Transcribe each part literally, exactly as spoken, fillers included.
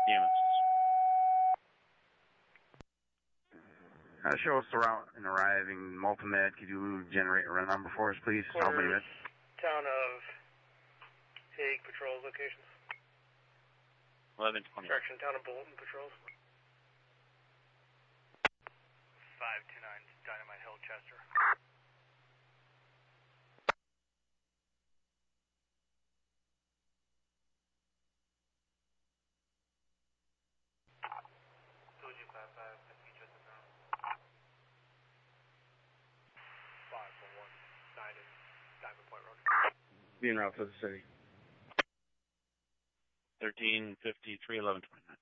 E M S. Uh, show us the route and arriving multi-med. Could you generate a run number for us, please? How many minutes? Town of Hague patrols locations. eleven twenty. Direction town of Bolton patrols. five two nine, Dynamite Hill, Chester. five five, Chester Town. five one one, nine in Diamond Point Road. Being route to the city. thirteen fifty-three, eleven twenty-nine.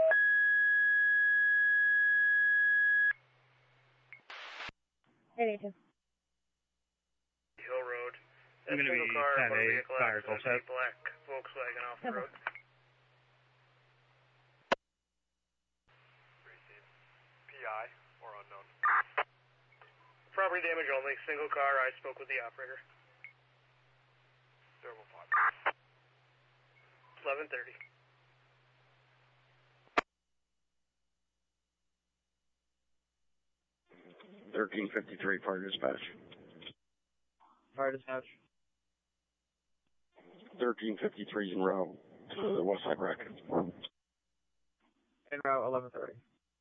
eighty-two. Hill Road. I'm going to be car, ten motor eight, vehicle fire call accident, set. black Volkswagen off the Okay. road. P I or unknown. Property damage only, single car, I spoke with the operator. zero five. eleven thirty. thirteen fifty-three, fire dispatch. Fire dispatch. thirteen fifty-three en route to the West Side Rec. En route eleven thirty.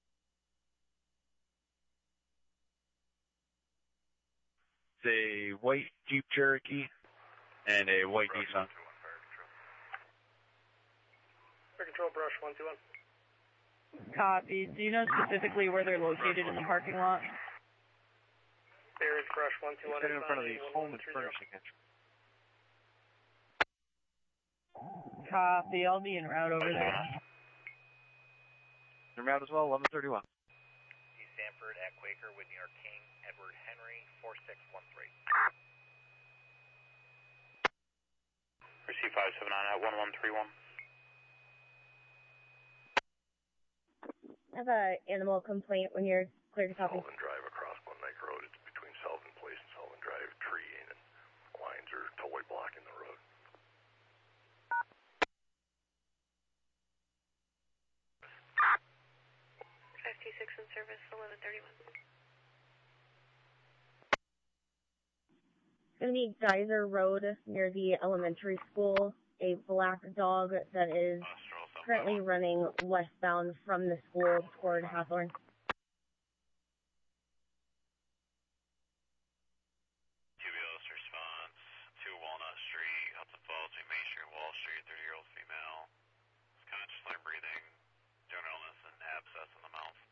It's a white Jeep Cherokee and a white Nissan. Fire control brush one two one. Copy. Do you know specifically where they're located in the parking lot? Barrett brush one two one. Right in front of the home and furnishing entry. Copy. I'll be en route over there. En route as well, eleven thirty-one. East Sanford at Quaker with New York King, Edward Henry, four six one three. Receive five seven nine at one one three one. I have an animal complaint when you're clear to copy. Sullivan Drive across One Lake Road. It's between Sullivan Place and Sullivan Drive. Tree and lines are totally blocking the road. five two six in service, eleven thirty-one. Going to be Geyser Road near the elementary school. A black dog that is currently running westbound from the school toward Hawthorne. Q B O's response, two Walnut Street, Hudson Falls, Main Street, Wall Street, thirty-year-old female, is consciously breathing, general illness and abscess in the mouth.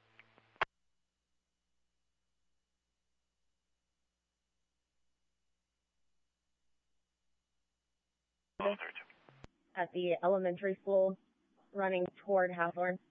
At the elementary school running toward Hawthorne.